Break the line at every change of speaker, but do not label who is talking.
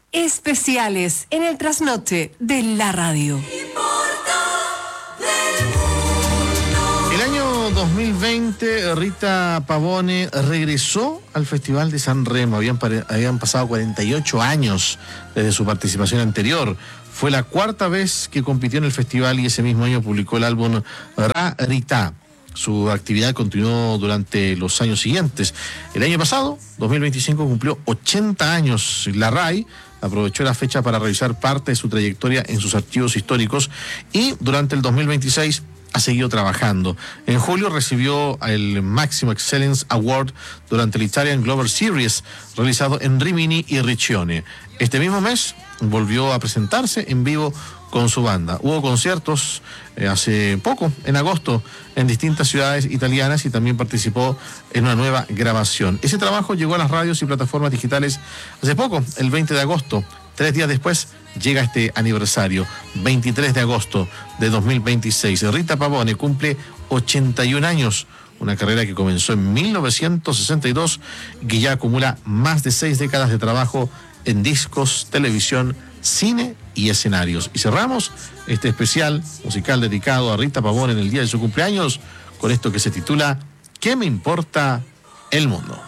Especiales en el trasnoche de la radio.
El año 2020, Rita Pavone regresó al Festival de San Remo. Habían pasado 48 años desde su participación anterior. Fue la cuarta vez que compitió en el festival y ese mismo año publicó el álbum Rarita. Su actividad continuó durante los años siguientes. El año pasado, 2025, cumplió 80 años. La RAI aprovechó la fecha para revisar parte de su trayectoria en sus archivos históricos y durante el 2026 ha seguido trabajando. En julio recibió el Maximum Excellence Award durante el Italian Global Series, realizado en Rimini y Riccione. Este mismo mes volvió a presentarse en vivo con su banda. Hubo conciertos hace poco, en agosto, en distintas ciudades italianas y también participó en una nueva grabación. Ese trabajo llegó a las radios y plataformas digitales hace poco, el 20 de agosto. 3 días después llega este aniversario, 23 de agosto de 2026. Rita Pavone cumple 81 años, una carrera que comenzó en 1962 y que ya acumula más de 6 décadas de trabajo en discos, televisión, cine y escenarios. Y cerramos este especial musical dedicado a Rita Pavone en el día de su cumpleaños con esto que se titula ¿Qué me importa el mundo?